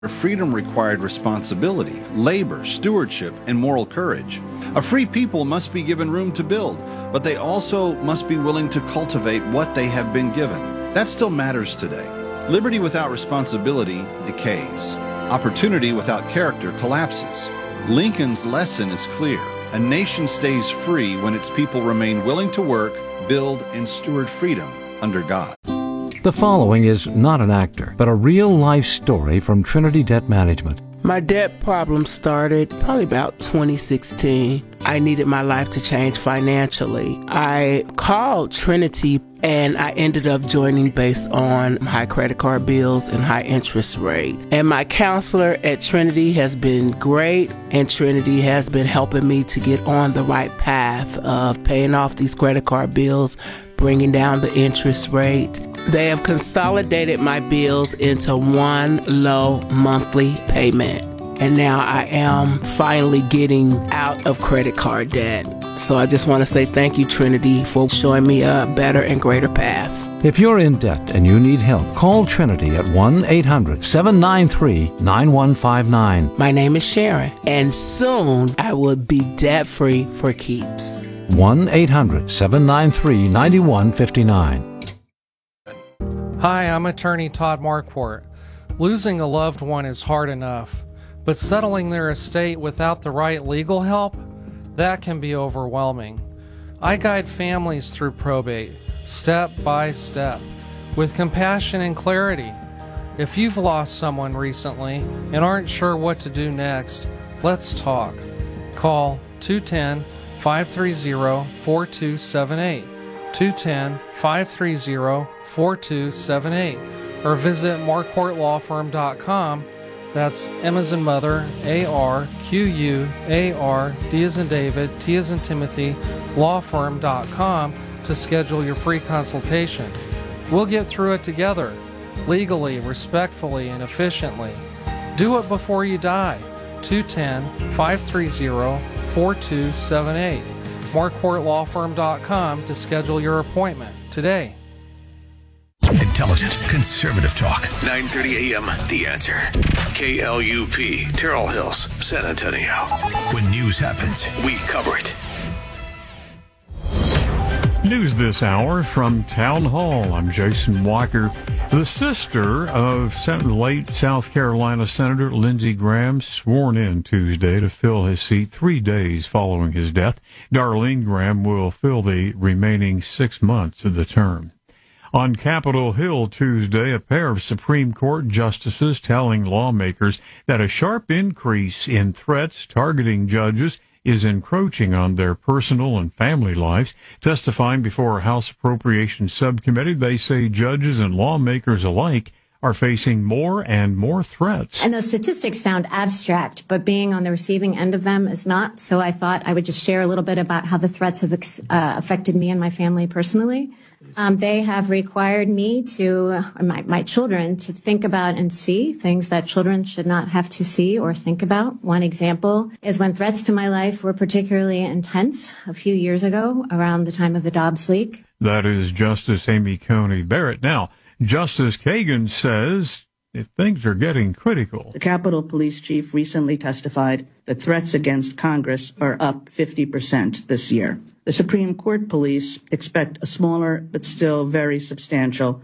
Freedom required responsibility, labor, stewardship, and moral courage. A free people must be given room to build, but they also must be willing to cultivate what they have been given. That still matters today. Liberty without responsibility decays. Opportunity without character collapses. Lincoln's lesson is clear. A nation stays free when its people remain willing to work, build, and steward freedom under God. The following is not an actor, but a real-life story from Trinity Debt Management. My debt problem started probably about 2016. I needed my life to change financially. I called Trinity and I ended up joining based on high credit card bills and high interest rate. And my counselor at Trinity has been great, and Trinity has been helping me to get on the right path of paying off these credit card bills, bringing down the interest rate. They have consolidated my bills into one low monthly payment. And now I am finally getting out of credit card debt. So I just want to say thank you, Trinity, for showing me a better and greater path. If you're in debt and you need help, call Trinity at 1-800-793-9159. My name is Sharon, and soon I will be debt-free for keeps. 1-800-793-9159. Hi, I'm attorney Todd Marquardt. Losing a loved one is hard enough, but settling their estate without the right legal help, that can be overwhelming. I guide families through probate, step by step, with compassion and clarity. If you've lost someone recently and aren't sure what to do next, let's talk. Call 210-530-4278. 210-530-4278, or visit marquartlawfirm.com. That's M as in mother, A-R-Q-U-A-R, D as in David, T as in Timothy, lawfirm.com to schedule your free consultation. We'll get through it together, legally, respectfully, and efficiently. Do it before you die. 210-530-4278. marquartlawfirm.com to schedule your appointment today. Intelligent, conservative talk. 9:30 a.m. The Answer. KLUP, Terrell Hills, San Antonio. When news happens, we cover it. News this hour from Town Hall. I'm Jason Walker. The sister of late South Carolina Senator Lindsey Graham sworn in Tuesday to fill his seat 3 days following his death. Darlene Graham will fill the remaining 6 months of the term. On Capitol Hill Tuesday, a pair of Supreme Court justices telling lawmakers that a sharp increase in threats targeting judges is encroaching on their personal and family lives. Testifying before a House Appropriations Subcommittee, they say judges and lawmakers alike are facing more and more threats. And those statistics sound abstract, but being on the receiving end of them is not. So I thought I would just share a little bit about how the threats have affected me and my family personally. They have required me to, my children, to think about and see things that children should not have to see or think about. One example is when threats to my life were particularly intense a few years ago around the time of the Dobbs leak. That is Justice Amy Coney Barrett. Now, Justice Kagan says if things are getting critical. The Capitol Police Chief recently testified that threats against Congress are up 50% this year. The Supreme Court police expect a smaller but still very substantial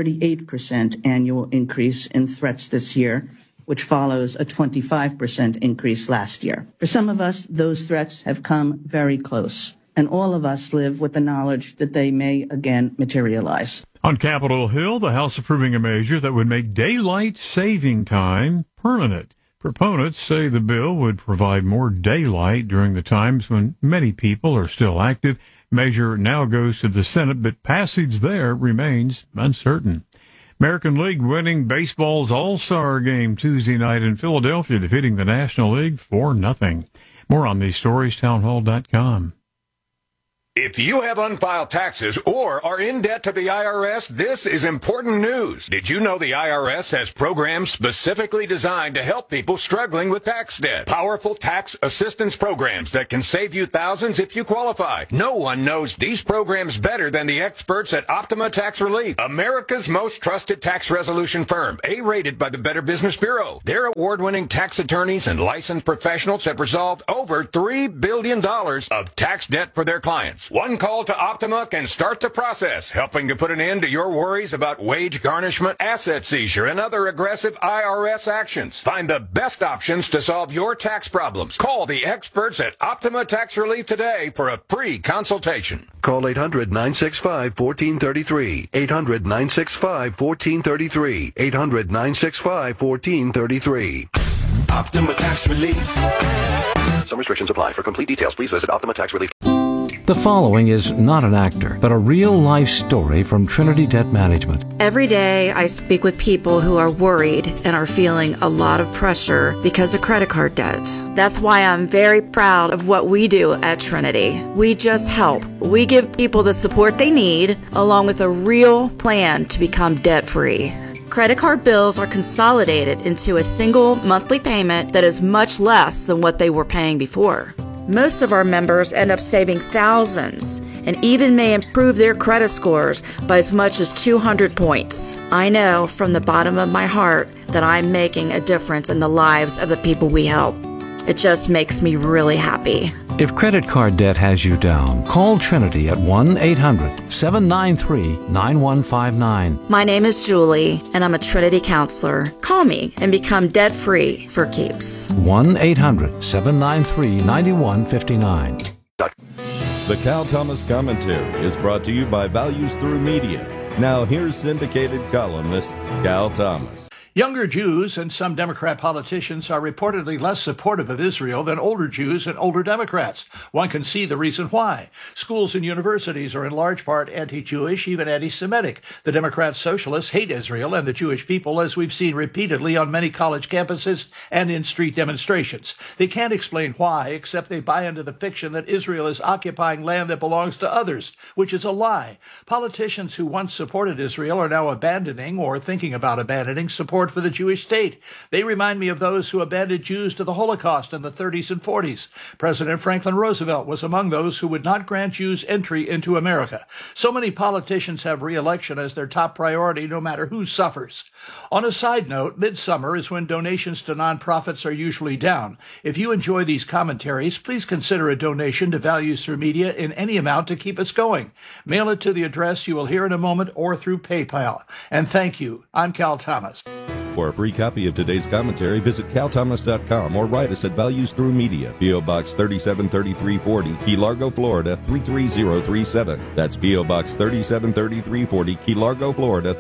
38% annual increase in threats this year, which follows a 25% increase last year. For some of us, those threats have come very close, and all of us live with the knowledge that they may again materialize. On Capitol Hill, the House approving a measure that would make daylight saving time permanent. Proponents say the bill would provide more daylight during the times when many people are still active. Measure now goes to the Senate, but passage there remains uncertain. American League winning baseball's All-Star game Tuesday night in Philadelphia, defeating the National League 4-0. More on these stories, townhall.com. If you have unfiled taxes or are in debt to the IRS, this is important news. Did you know the IRS has programs specifically designed to help people struggling with tax debt? Powerful tax assistance programs that can save you thousands if you qualify. No one knows these programs better than the experts at Optima Tax Relief, America's most trusted tax resolution firm, A-rated by the Better Business Bureau. Their award-winning tax attorneys and licensed professionals have resolved over $3 billion of tax debt for their clients. One call to Optima can start the process, helping to put an end to your worries about wage garnishment, asset seizure, and other aggressive IRS actions. Find the best options to solve your tax problems. Call the experts at Optima Tax Relief today for a free consultation. Call 800-965-1433. 800-965-1433. 800-965-1433. Optima Tax Relief. Some restrictions apply. For complete details, please visit Optima Tax Relief. The following is not an actor, but a real-life story from Trinity Debt Management. Every day I speak with people who are worried and are feeling a lot of pressure because of credit card debt. That's why I'm very proud of what we do at Trinity. We just help. We give people the support they need, along with a real plan to become debt-free. Credit card bills are consolidated into a single monthly payment that is much less than what they were paying before. Most of our members end up saving thousands and even may improve their credit scores by as much as 200 points. I know from the bottom of my heart that I'm making a difference in the lives of the people we help. It just makes me really happy. If credit card debt has you down, call Trinity at 1-800-793-9159. My name is Julie, and I'm a Trinity counselor. Call me and become debt-free for keeps. 1-800-793-9159. The Cal Thomas Commentary is brought to you by Values Through Media. Now here's syndicated columnist Cal Thomas. Younger Jews and some Democrat politicians are reportedly less supportive of Israel than older Jews and older Democrats. One can see the reason why. Schools and universities are in large part anti-Jewish, even anti-Semitic. The Democrat socialists hate Israel and the Jewish people, as we've seen repeatedly on many college campuses and in street demonstrations. They can't explain why, except they buy into the fiction that Israel is occupying land that belongs to others, which is a lie. Politicians who once supported Israel are now abandoning or thinking about abandoning support for the Jewish state. They remind me of those who abandoned Jews to the Holocaust in the 30s and 40s. President Franklin Roosevelt was among those who would not grant Jews entry into America. So many politicians have re-election as their top priority, no matter who suffers. On a side note, midsummer is when donations to nonprofits are usually down. If you enjoy these commentaries, please consider a donation to Values Through Media in any amount to keep us going. Mail it to the address you will hear in a moment or through PayPal. And thank you. I'm Cal Thomas. For a free copy of today's commentary, visit calthomas.com or write us at Values Through Media, P.O. Box 373340, Key Largo, Florida 33037. That's P.O. Box 373340, Key Largo, Florida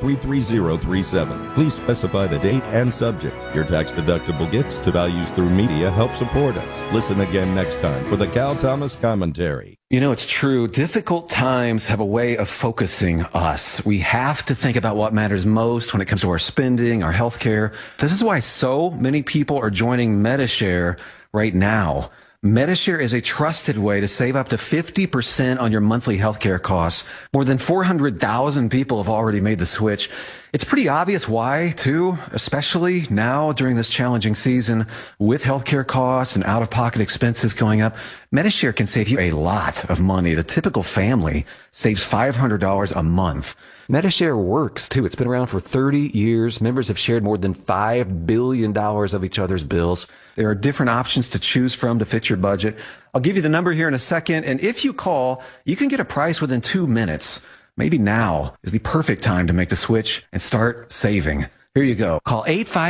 33037. Please specify the date and subject. Your tax-deductible gifts to Values Through Media help support us. Listen again next time for the Cal Thomas Commentary. You know, it's true. Difficult times have a way of focusing us. We have to think about what matters most when it comes to our spending, our health care. This is why so many people are joining Medi-Share right now. Medi-Share is a trusted way to save up to 50% on your monthly healthcare costs. More than 400,000 people have already made the switch. It's pretty obvious why, too, especially now during this challenging season with healthcare costs and out-of-pocket expenses going up. Medi-Share can save you a lot of money. The typical family saves $500 a month. Medi-Share works, too. It's been around for 30 years. Members have shared more than $5 billion of each other's bills. There are different options to choose from to fit your budget. I'll give you the number here in a second, and if you call, you can get a price within 2 minutes. Maybe now is the perfect time to make the switch and start saving. Here you go. Call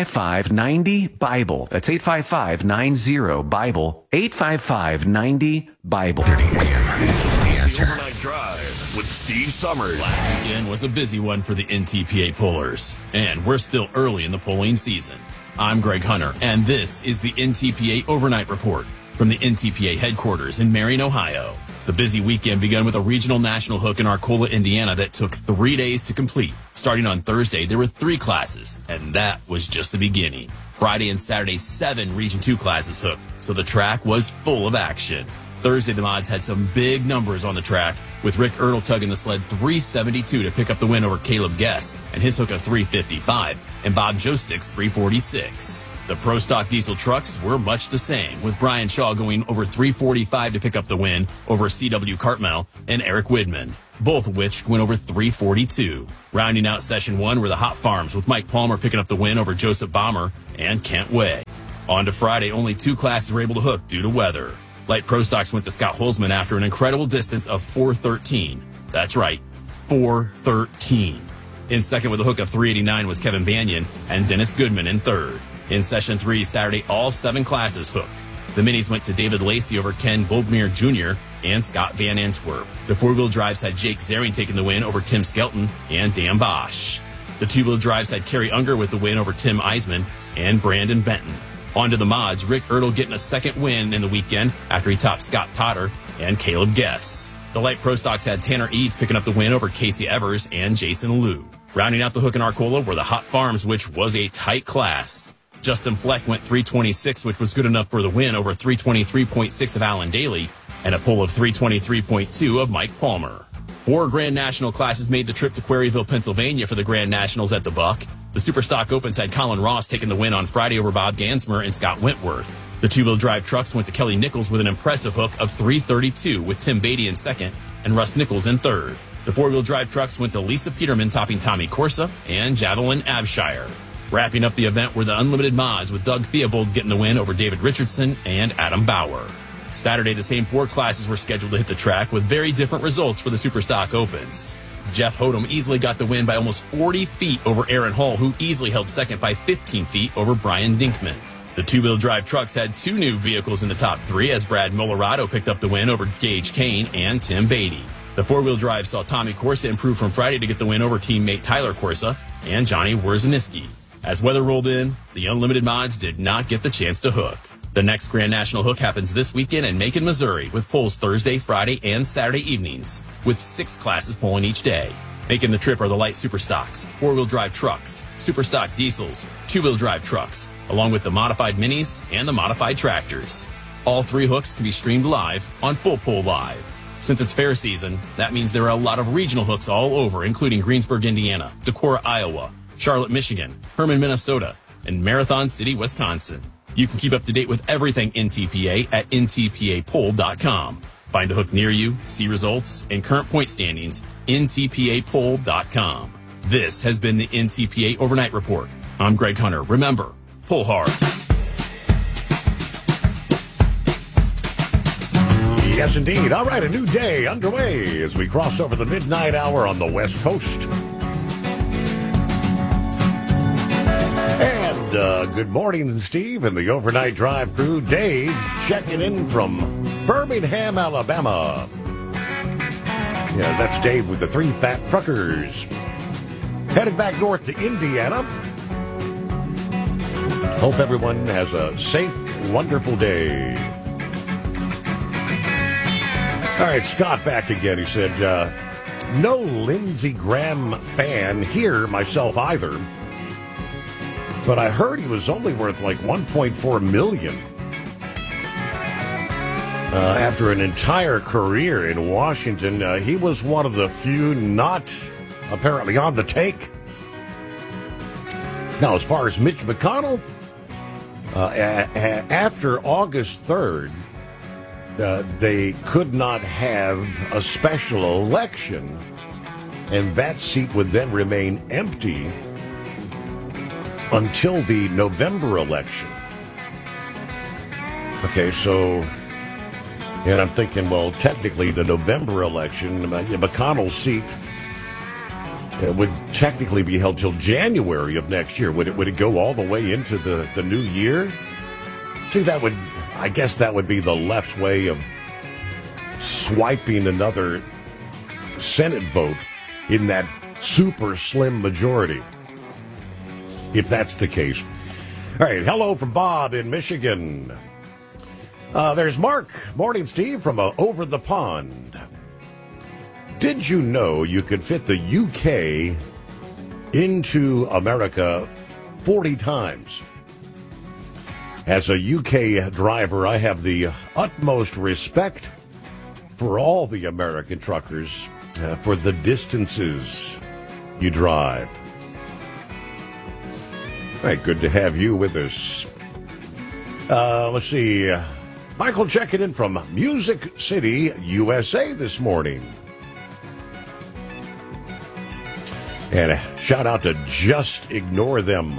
855-90-BIBLE. That's 855-90-BIBLE. 855-90-BIBLE. 30 a.m. The Answer. Overnight Drive with Steve Summers. Last weekend was a busy one for the NTPA pollers, and we're still early in the polling season. I'm Greg Hunter, and this is the NTPA Overnight Report from the NTPA headquarters in Marion, Ohio. The busy weekend began with a regional national hook in Arcola, Indiana that took 3 days to complete. Starting on Thursday, there were 3 classes, and that was just the beginning. Friday and Saturday, 7 Region 2 classes hooked, so the track was full of action. Thursday, the mods had some big numbers on the track, with Rick Ertl tugging the sled 372 to pick up the win over Caleb Guess and his hook of 355, and Bob Jostick's 346. The Pro Stock diesel trucks were much the same, with Brian Shaw going over 345 to pick up the win over C.W. Cartmel and Eric Widman, both of which went over 342. Rounding out Session 1 were the Hot Farms, with Mike Palmer picking up the win over Joseph Bomber and Kent Way. On to Friday, only 2 classes were able to hook due to weather. Light Pro Stocks went to Scott Holzman after an incredible distance of 413. That's right, 413. In second with a hook of 389 was Kevin Banyan and Dennis Goodman in third. In Session 3 Saturday, all 7 classes hooked. The minis went to David Lacey over Ken Boldmere Jr. and Scott Van Antwerp. The four-wheel drives had Jake Zering taking the win over Tim Skelton and Dan Bosch. The two-wheel drives had Kerry Unger with the win over Tim Eisman and Brandon Benton. On to the mods, Rick Ertl getting a second win in the weekend after he topped Scott Totter and Caleb Guess. The Light Pro Stocks had Tanner Eads picking up the win over Casey Evers and Jason Liu. Rounding out the hook in Arcola were the Hot Farms, which was a tight class. Justin Fleck went 326, which was good enough for the win over 323.6 of Alan Daly and a pull of 323.2 of Mike Palmer. 4 Grand National classes made the trip to Quarryville, Pennsylvania for the Grand Nationals at the Buck. The Superstock Opens had Colin Ross taking the win on Friday over Bob Gansmer and Scott Wentworth. The two-wheel drive trucks went to Kelly Nichols with an impressive hook of 332 with Tim Beatty in second and Russ Nichols in third. The four-wheel drive trucks went to Lisa Peterman topping Tommy Corsa and Javelin Abshire. Wrapping up the event were the Unlimited Mods with Doug Theobald getting the win over David Richardson and Adam Bauer. Saturday, the same 4 classes were scheduled to hit the track with very different results for the Superstock Opens. Jeff Hodem easily got the win by almost 40 feet over Aaron Hall, who easily held second by 15 feet over Brian Dinkman. The two-wheel drive trucks had 2 new vehicles in the top 3 as Brad Millerado picked up the win over Gage Kane and Tim Beatty. The four-wheel drive saw Tommy Corsa improve from Friday to get the win over teammate Tyler Corsa and Johnny Wierzeniski. As weather rolled in, the Unlimited Mods did not get the chance to hook. The next Grand National hook happens this weekend in Macon, Missouri, with polls Thursday, Friday, and Saturday evenings, with 6 classes polling each day. Making the trip are the Light Superstocks, 4-wheel drive trucks, Superstock diesels, 2-wheel drive trucks, along with the modified minis and the modified tractors. All 3 hooks can be streamed live on Full Pull Live. Since it's fair season, that means there are a lot of regional hooks all over, including Greensburg, Indiana, Decorah, Iowa, Charlotte, Michigan, Herman, Minnesota, and Marathon City, Wisconsin. You can keep up to date with everything NTPA at ntpapoll.com. Find a hook near you, see results, and current point standings, ntpapoll.com. This has been the NTPA Overnight Report. I'm Greg Hunter. Remember, pull hard. Yes, indeed. All right, a new day underway as we cross over the midnight hour on the West Coast. And good morning, Steve, and the Overnight Drive crew. Dave checking in from Birmingham, Alabama. Yeah, that's Dave with the 3 Fat Truckers. Headed back north to Indiana. Hope everyone has a safe, wonderful day. All right, Scott back again. He said, no Lindsey Graham fan here, myself either. But I heard he was only worth like $1.4 million. After an entire career in Washington, he was one of the few not apparently on the take. Now, as far as Mitch McConnell, after August 3rd, they could not have a special election, and that seat would then remain empty until the November election. Okay, so, and I'm thinking, well, technically the November election, McConnell's seat would technically be held till January of next year. Would it go all the way into the new year? See, I guess that would be the left's way of swiping another Senate vote in that super slim majority, if that's the case. All right, hello from Bob in Michigan. There's Mark. Morning, Steve, from over the pond. Did you know you could fit the UK into America 40 times? As a UK driver, I have the utmost respect for all the American truckers for the distances you drive. All right, good to have you with us. Let's see. Michael checking in from Music City, USA this morning. And a shout out to Just Ignore Them.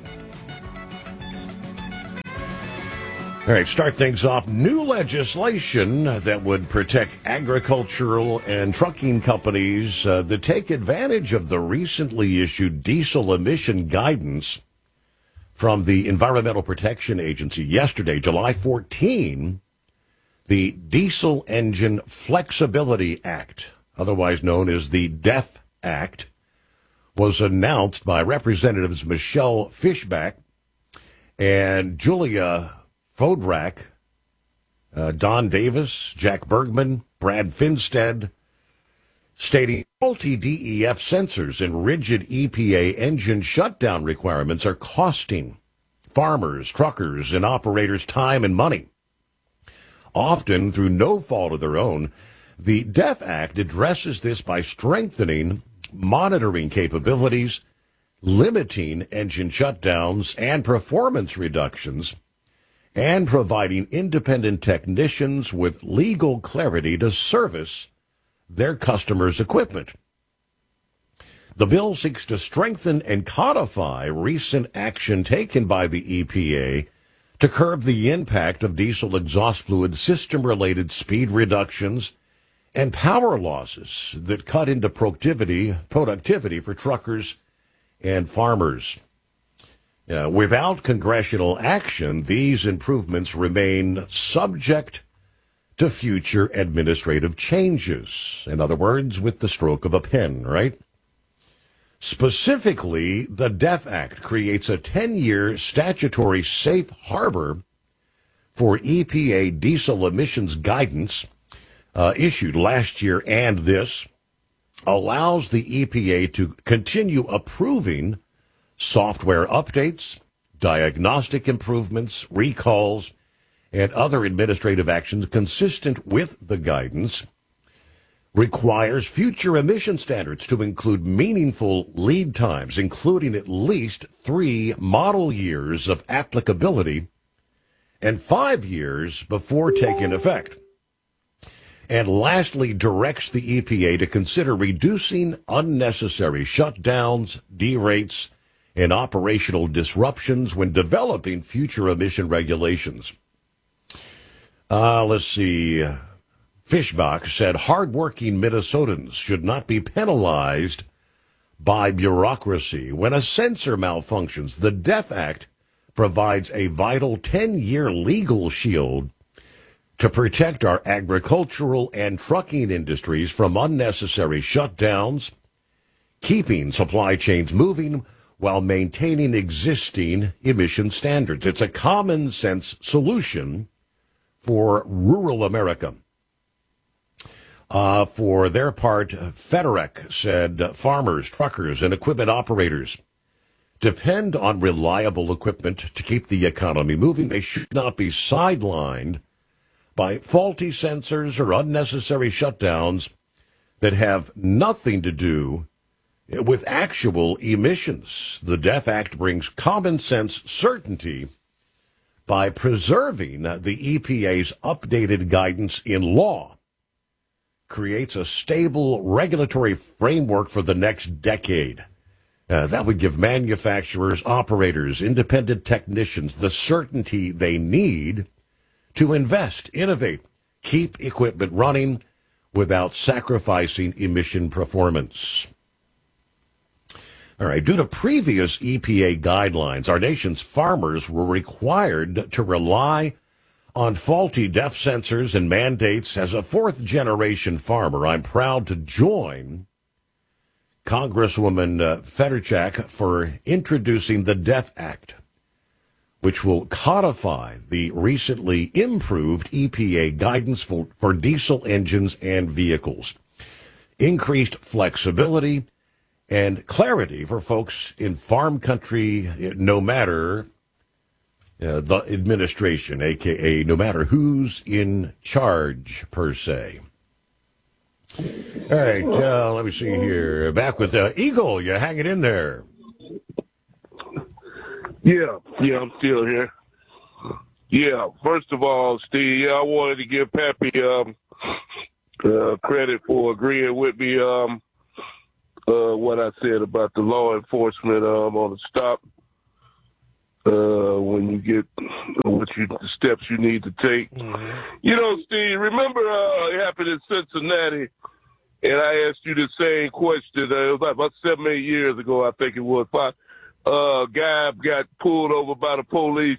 All right, start things off. New legislation that would protect agricultural and trucking companies that take advantage of the recently issued diesel emission guidance from the Environmental Protection Agency yesterday, July 14. The Diesel Engine Flexibility Act, otherwise known as the DEF Act, was announced by Representatives Michelle Fishback and Julia Fodrak, Don Davis, Jack Bergman, Brad Finstead, stating multi-DEF sensors and rigid EPA engine shutdown requirements are costing farmers, truckers, and operators time and money. Often through no fault of their own, the DEF Act addresses this by strengthening monitoring capabilities, limiting engine shutdowns and performance reductions, and providing independent technicians with legal clarity to service their customers' equipment. The bill seeks to strengthen and codify recent action taken by the EPA to curb the impact of diesel exhaust fluid system-related speed reductions and power losses that cut into productivity for truckers and farmers. Without congressional action, these improvements remain subject to future administrative changes. In other words, with the stroke of a pen, right? Specifically, the DEF Act creates a 10-year statutory safe harbor for EPA diesel emissions guidance issued last year, and this allows the EPA to continue approving software updates, diagnostic improvements, recalls, and other administrative actions consistent with the guidance, requires future emission standards to include meaningful lead times, including at least 3 model years of applicability and 5 years before taking effect. And lastly, directs the EPA to consider reducing unnecessary shutdowns, derates, and operational disruptions when developing future emission regulations. Let's see. Fishbach said hardworking Minnesotans should not be penalized by bureaucracy. When a sensor malfunctions, the DEF Act provides a vital 10-year legal shield to protect our agricultural and trucking industries from unnecessary shutdowns, keeping supply chains moving while maintaining existing emission standards. It's a common sense solution for rural America. For their part, FEDEREC said farmers, truckers, and equipment operators depend on reliable equipment to keep the economy moving. They should not be sidelined by faulty sensors or unnecessary shutdowns that have nothing to do with actual emissions. The DEF Act brings common sense certainty by preserving the EPA's updated guidance in law, creates a stable regulatory framework for the next decade. That would give manufacturers, operators, independent technicians the certainty they need to invest, innovate, keep equipment running without sacrificing emission performance. All right, due to previous EPA guidelines, our nation's farmers were required to rely on faulty DEF sensors and mandates. As a fourth-generation farmer, I'm proud to join Congresswoman Fedorchak for introducing the DEF Act, which will codify the recently improved EPA guidance for diesel engines and vehicles. Increased flexibility and clarity for folks in farm country, no matter the administration, a.k.a. no matter who's in charge, per se. All right, let me see here. Back with Eagle. You're hanging in there. Yeah, I'm still here. Yeah, first of all, Steve, I wanted to give Pappy credit for agreeing with me what I said about the law enforcement on the stop. When you get the steps you need to take. Mm-hmm. You know, Steve, remember it happened in Cincinnati, and I asked you the same question. It was about 7-8 years ago, I think it was. A guy got pulled over by the police,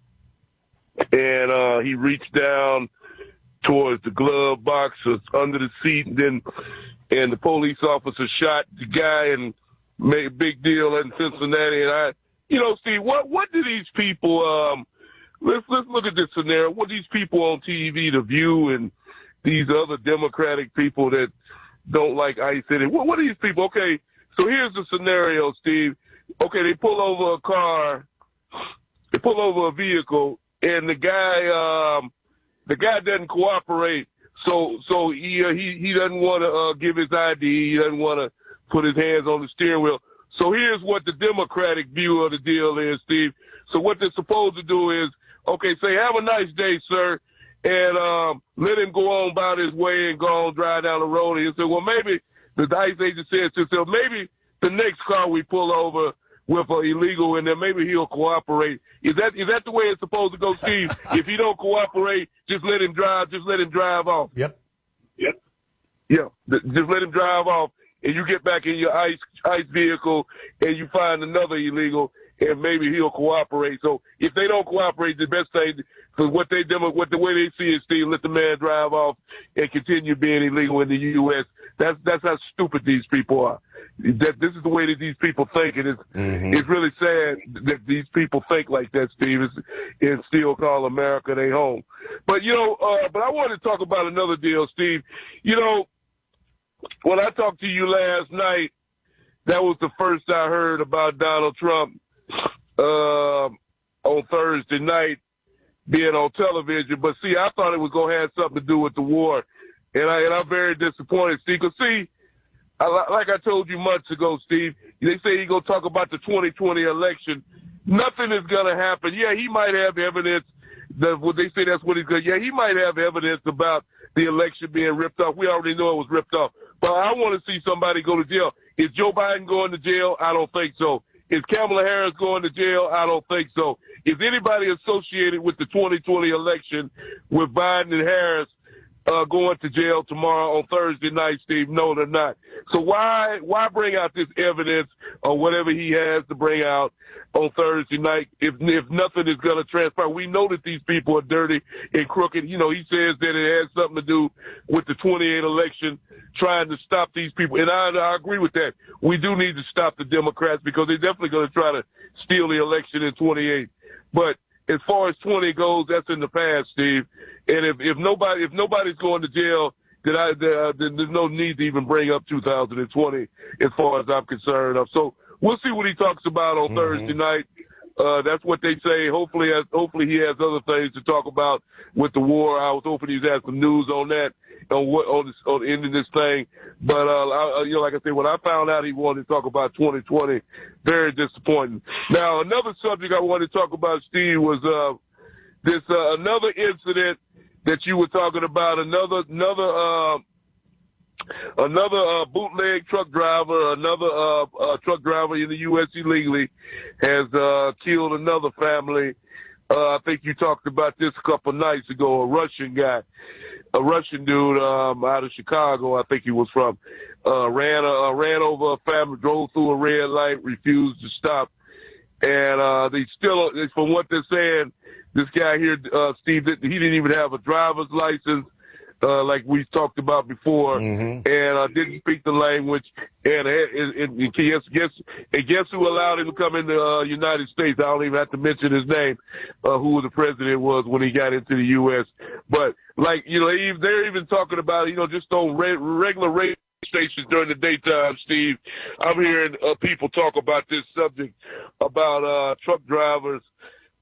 and he reached down towards the glove box under the seat, and the police officer shot the guy and made a big deal in Cincinnati. And you know, Steve, what do these people, let's look at this scenario. What these people on TV, The View, and these other Democratic people that don't like ICE, what are these people? Okay, so here's the scenario, Steve. Okay, they pull over a car, they pull over a vehicle, and the guy doesn't cooperate. So he doesn't want to give his ID. He doesn't want to put his hands on the steering wheel. So here's what the Democratic view of the deal is, Steve. So what they're supposed to do is, okay, say, have a nice day, sir, and let him go on about his way and go on drive down the road. And he said, well, maybe the ICE agent said to himself, maybe the next car we pull over with an illegal in there, maybe he'll cooperate. Is that the way it's supposed to go, Steve? If he don't cooperate, just let him drive off. Yep. Yeah. Just let him drive off, and you get back in your ICE vehicle, and you find another illegal, and maybe he'll cooperate. So if they don't cooperate, the best thing, because the way they see it, Steve, let the man drive off and continue being illegal in the U.S. That's how stupid these people are. This is the way that these people think, and it's really sad that these people think like that, Steve, and still call America their home. But but I wanted to talk about another deal, Steve. You know, when I talked to you last night, that was the first I heard about Donald Trump on Thursday night being on television. But see, I thought it was going to have something to do with the war, and I'm very disappointed, Steve. Because see, like I told you months ago, Steve, they say he's going to talk about the 2020 election. Nothing is going to happen. Yeah, he might have evidence. They say that's what he's going to. Yeah, he might have evidence about the election being ripped off. We already know it was ripped off. But I want to see somebody go to jail. Is Joe Biden going to jail? I don't think so. Is Kamala Harris going to jail? I don't think so. Is anybody associated with the 2020 election with Biden and Harris going to jail tomorrow on Thursday night, Steve? No, they're not. So why bring out this evidence or whatever he has to bring out on Thursday night if nothing is going to transpire? We know that these people are dirty and crooked. You know, he says that it has something to do with the 28 election, trying to stop these people. And I agree with that. We do need to stop the Democrats because they're definitely going to try to steal the election in 28. But as far as 20 goes, that's in the past, Steve. And if nobody's going to jail, then there's no need to even bring up 2020 as far as I'm concerned. So we'll see what he talks about on Thursday night. That's what they say. Hopefully he has other things to talk about with the war. I was hoping he'd have some news on that, on ending this thing. But like I said, when I found out he wanted to talk about 2020, very disappointing. Now, another subject I wanted to talk about, Steve, was this another incident that you were talking about. Another bootleg truck driver, truck driver in the U.S. illegally has killed another family. I think you talked about this a couple of nights ago. A Russian dude out of Chicago, I think he was from, ran over a family, drove through a red light, refused to stop, and they still, from what they're saying, this guy here, Steve, he didn't even have a driver's license. Like we talked about before, and didn't speak the language, and guess who allowed him to come into the United States? I don't even have to mention his name, who the president was when he got into the U.S. But they're even talking about, just on regular radio stations during the daytime, Steve. I'm hearing people talk about this subject about truck drivers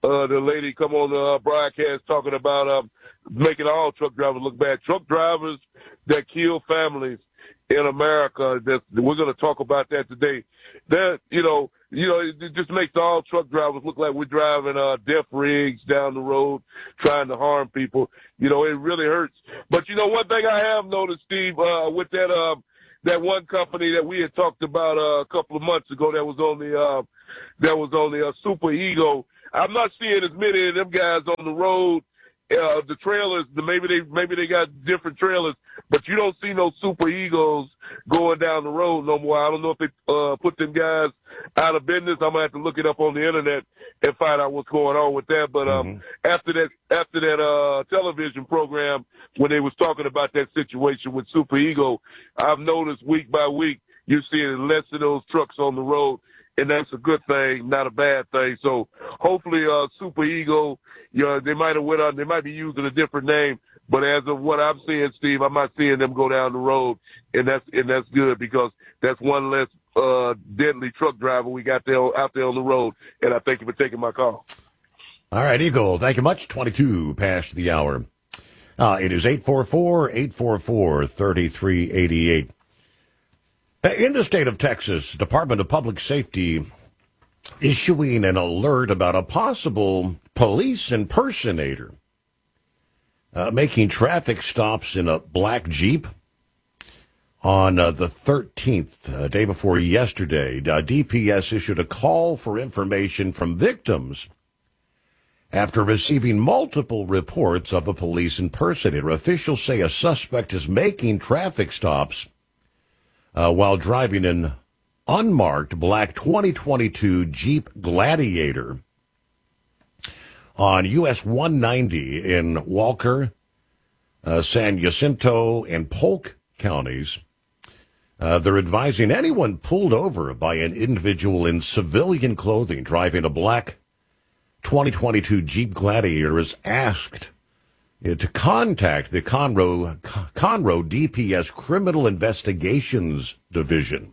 the lady come on the broadcast talking about making all truck drivers look bad. Truck drivers that kill families in America, we're going to talk about that today. That, it just makes all truck drivers look like we're driving death rigs down the road trying to harm people. It really hurts. But one thing I have noticed, Steve, with that one company that we had talked about a couple of months ago that was on the Super Ego, I'm not seeing as many of them guys on the road. The trailers, maybe they got different trailers, but you don't see no Super Egos going down the road no more. I don't know if they put them guys out of business. I'm gonna have to look it up on the internet and find out what's going on with that. But after that television program, when they was talking about that situation with Super Ego, I've noticed week by week you're seeing less of those trucks on the road. And that's a good thing, not a bad thing. So hopefully, Super Ego, they might be using a different name, but as of what I'm seeing, Steve, I'm not seeing them go down the road, and that's good because that's one less deadly truck driver we got out there on the road. And I thank you for taking my call. All right, Eagle, thank you much. 22 past the hour. It is 844-844-3388. In the state of Texas, Department of Public Safety issuing an alert about a possible police impersonator making traffic stops in a black Jeep on the 13th, day before yesterday. DPS issued a call for information from victims after receiving multiple reports of a police impersonator. Officials say a suspect is making traffic stops while driving an unmarked black 2022 Jeep Gladiator on US 190 in Walker, San Jacinto, and Polk counties. They're advising anyone pulled over by an individual in civilian clothing driving a black 2022 Jeep Gladiator is asked to contact the Conroe DPS Criminal Investigations Division.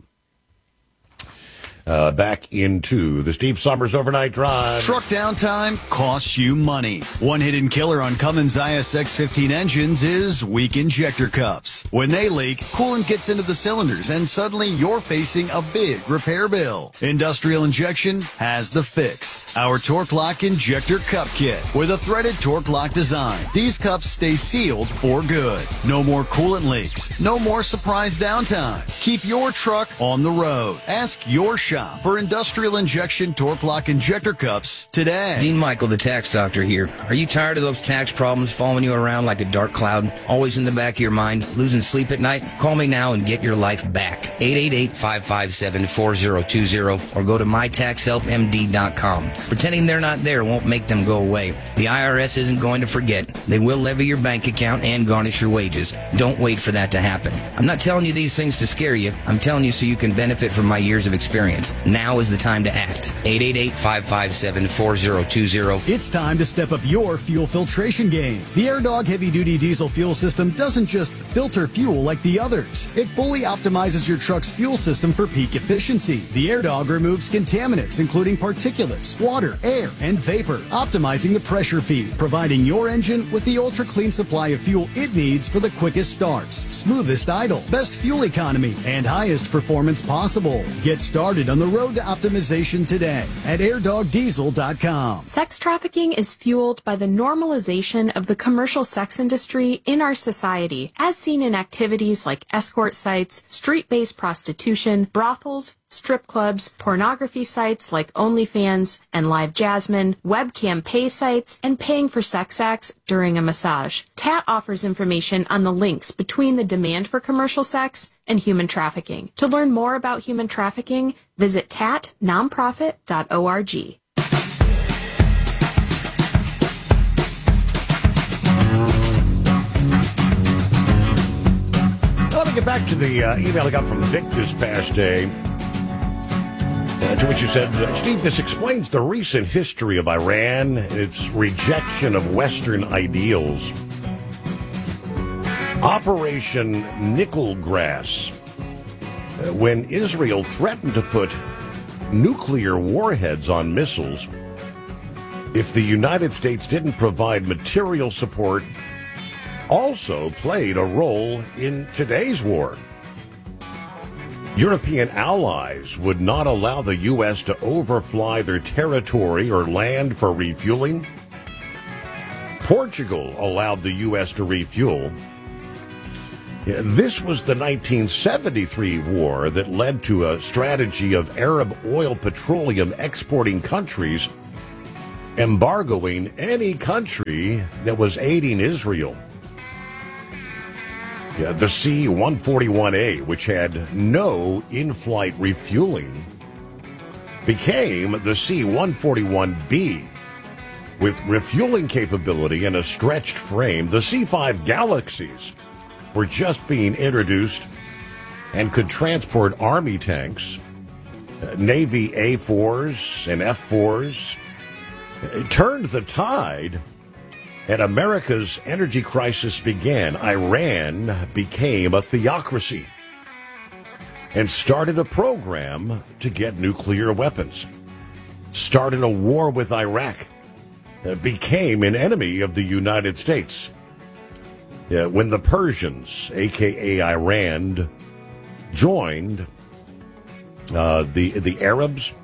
Back into the Steve Summers Overnight Drive. Truck downtime costs you money. One hidden killer on Cummins ISX 15 engines is weak injector cups. When they leak, coolant gets into the cylinders and suddenly you're facing a big repair bill. Industrial Injection has the fix. Our Torque Lock Injector Cup Kit with a threaded Torque Lock design. These cups stay sealed for good. No more coolant leaks. No more surprise downtime. Keep your truck on the road. Ask your shop for Industrial Injection Torque Lock Injector Cups today. Dean Michael, the tax doctor here. Are you tired of those tax problems following you around like a dark cloud, always in the back of your mind, losing sleep at night? Call me now and get your life back. 888-557-4020 or go to mytaxhelpmd.com. Pretending they're not there won't make them go away. The IRS isn't going to forget. They will levy your bank account and garnish your wages. Don't wait for that to happen. I'm not telling you these things to scare you. I'm telling you so you can benefit from my years of experience. Now is the time to act. 888-557-4020. It's time to step up your fuel filtration game. The AirDog heavy-duty diesel fuel system doesn't just filter fuel like the others. It fully optimizes your truck's fuel system for peak efficiency. The AirDog removes contaminants, including particulates, water, air, and vapor, optimizing the pressure feed, providing your engine with the ultra-clean supply of fuel it needs for the quickest starts, smoothest idle, best fuel economy, and highest performance possible. Get started on the road to optimization today at airdogdiesel.com. Sex trafficking is fueled by the normalization of the commercial sex industry in our society, as seen in activities like escort sites, street-based prostitution, brothels, strip clubs, pornography sites like OnlyFans and Live Jasmine, webcam pay sites, and paying for sex acts during a massage. TAT offers information on the links between the demand for commercial sex and human trafficking. To learn more about human trafficking, visit tatnonprofit.org. Let me get back to the email I got from Vic this past day. To which you said, Steve, this explains the recent history of Iran and its rejection of Western ideals. Operation Nickel Grass. When Israel threatened to put nuclear warheads on missiles, if the United States didn't provide material support, also played a role in today's war. European allies would not allow the U.S. to overfly their territory or land for refueling. Portugal allowed the U.S. to refuel. This was the 1973 war that led to a strategy of Arab oil petroleum exporting countries embargoing any country that was aiding Israel. The C-141A, which had no in-flight refueling, became the C-141B. With refueling capability and a stretched frame, the C-5 Galaxies were just being introduced and could transport Army tanks, Navy A-4s and F-4s. It turned the tide. And America's energy crisis began. Iran became a theocracy and started a program to get nuclear weapons. Started a war with Iraq. Became an enemy of the United States. When the Persians, a.k.a. Iran, joined the Arabs,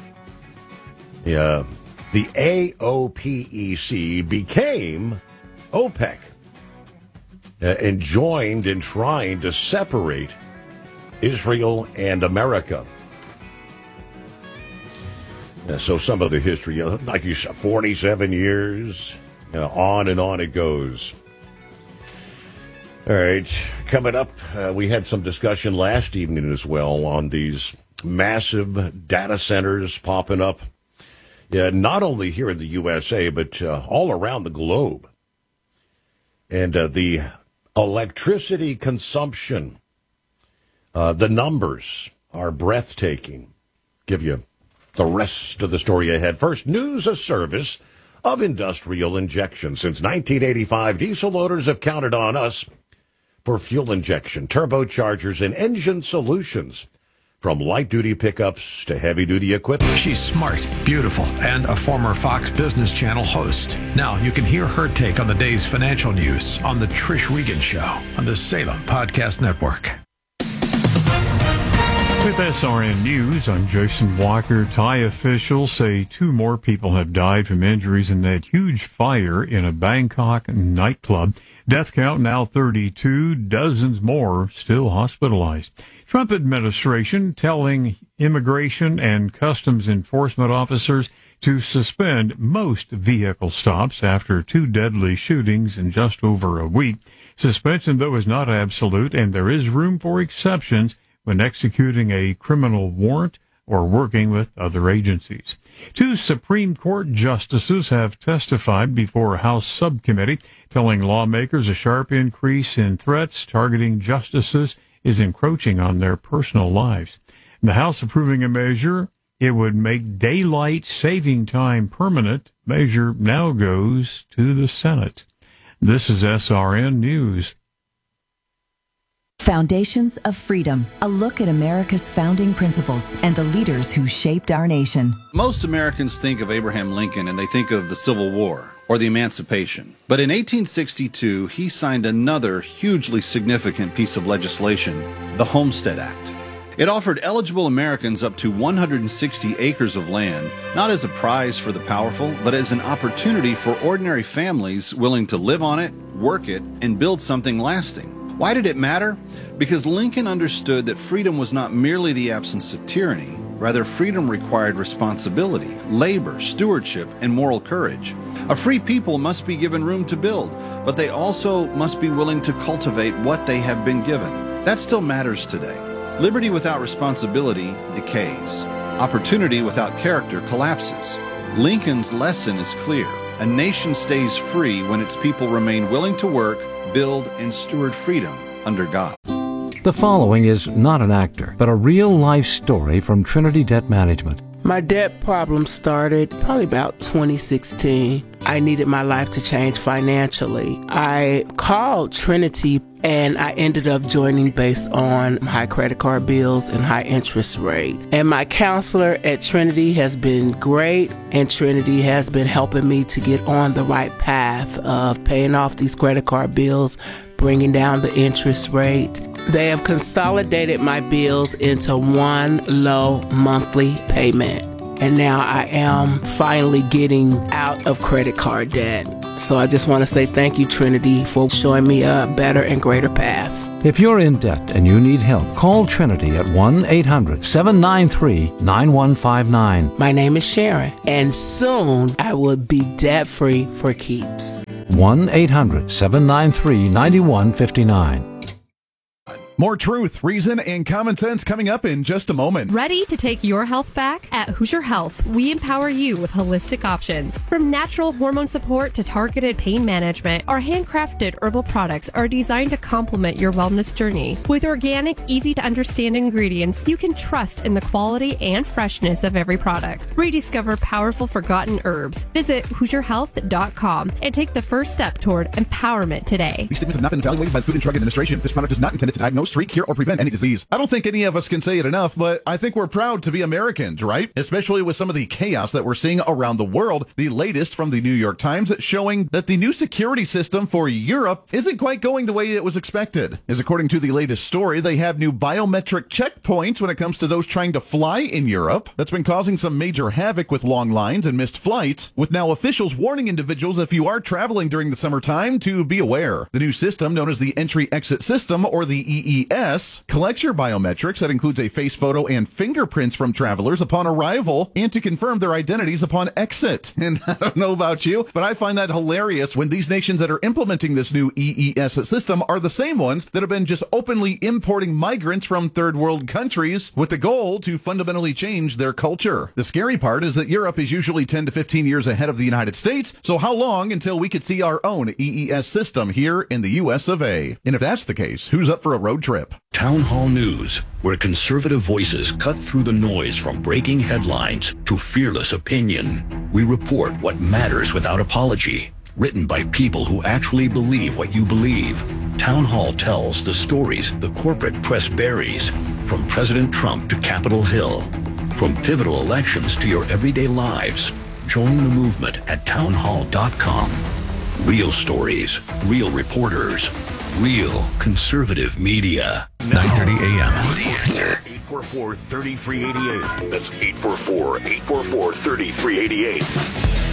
the AOPEC became OPEC and joined in trying to separate Israel and America. So some of the history, like you said, 47 years, on and on it goes. All right, coming up, we had some discussion last evening as well on these massive data centers popping up. Not only here in the USA, but all around the globe. And the electricity consumption, the numbers are breathtaking. Give you the rest of the story ahead. First, news a service of industrial injection. Since 1985, diesel loaders have counted on us for fuel injection, turbochargers, and engine solutions. From light-duty pickups to heavy-duty equipment. She's smart, beautiful, and a former Fox Business Channel host. Now you can hear her take on the day's financial news on The Trish Regan Show on the Salem Podcast Network. With SRN News, I'm Jason Walker. Thai officials say 2 more people have died from injuries in that huge fire in a Bangkok nightclub. Death count now 32, dozens more still hospitalized. Trump administration telling immigration and customs enforcement officers to suspend most vehicle stops after 2 deadly shootings in just over a week. Suspension, though, is not absolute, and there is room for exceptions when executing a criminal warrant or working with other agencies. 2 Supreme Court justices have testified before a House subcommittee, telling lawmakers a sharp increase in threats targeting justices is encroaching on their personal lives. The House approving a measure, it would make daylight saving time permanent. Measure now goes to the Senate. This is SRN News. Foundations of Freedom, a look at America's founding principles and the leaders who shaped our nation. Most Americans think of Abraham Lincoln and they think of the Civil War or the Emancipation. But in 1862, he signed another hugely significant piece of legislation, the Homestead Act. It offered eligible Americans up to 160 acres of land, not as a prize for the powerful, but as an opportunity for ordinary families willing to live on it, work it, and build something lasting. Why did it matter? Because Lincoln understood that freedom was not merely the absence of tyranny. Rather, freedom required responsibility, labor, stewardship, and moral courage. A free people must be given room to build, but they also must be willing to cultivate what they have been given. That still matters today. Liberty without responsibility decays. Opportunity without character collapses. Lincoln's lesson is clear. A nation stays free when its people remain willing to work, build, and steward freedom under God. The following is not an actor, but a real-life story from Trinity Debt Management. My debt problem started probably about 2016. I needed my life to change financially. I called Trinity and I ended up joining based on high credit card bills and high interest rate. And my counselor at Trinity has been great, and Trinity has been helping me to get on the right path of paying off these credit card bills, bringing down the interest rate. They have consolidated my bills into one low monthly payment. And now I am finally getting out of credit card debt. So I just want to say thank you, Trinity, for showing me a better and greater path. If you're in debt and you need help, call Trinity at 1-800-793-9159. My name is Sharon, and soon I will be debt-free for keeps. 1-800-793-9159. More truth, reason, and common sense coming up in just a moment. Ready to take your health back? At Hoosier Health, we empower you with holistic options. From natural hormone support to targeted pain management, our handcrafted herbal products are designed to complement your wellness journey. With organic, easy-to-understand ingredients, you can trust in the quality and freshness of every product. Rediscover powerful forgotten herbs. Visit HoosierHealth.com and take the first step toward empowerment today. These statements have not been evaluated by the Food and Drug Administration. This product is not intended to diagnose, treat, cure, or prevent any disease. I don't think any of us can say it enough, but I think we're proud to be Americans, right? Especially with some of the chaos that we're seeing around the world. The latest from the New York Times showing that the new security system for Europe isn't quite going the way it was expected. As according to the latest story, they have new biometric checkpoints when it comes to those trying to fly in Europe. That's been causing some major havoc with long lines and missed flights, with now officials warning individuals if you are traveling during the summertime to be aware. The new system, known as the Entry-Exit System, or the EES, collects your biometrics. That includes a face photo and fingerprints from travelers upon arrival and to confirm their identities upon exit. And I don't know about you, but I find that hilarious when these nations that are implementing this new EES system are the same ones that have been just openly importing migrants from third world countries with the goal to fundamentally change their culture. The scary part is that Europe is usually 10 to 15 years ahead of the United States, so how long until we could see our own EES system here in the US of A? And if that's the case, who's up for a road trip? Town Hall News, where conservative voices cut through the noise from breaking headlines to fearless opinion. We report what matters without apology. Written by people who actually believe what you believe. Town Hall tells the stories the corporate press buries, from President Trump to Capitol Hill, from pivotal elections to your everyday lives. Join the movement at townhall.com. Real stories, real reporters, real conservative media. 9:30 a.m. The Answer. 844-3388. That's 844-844-3388.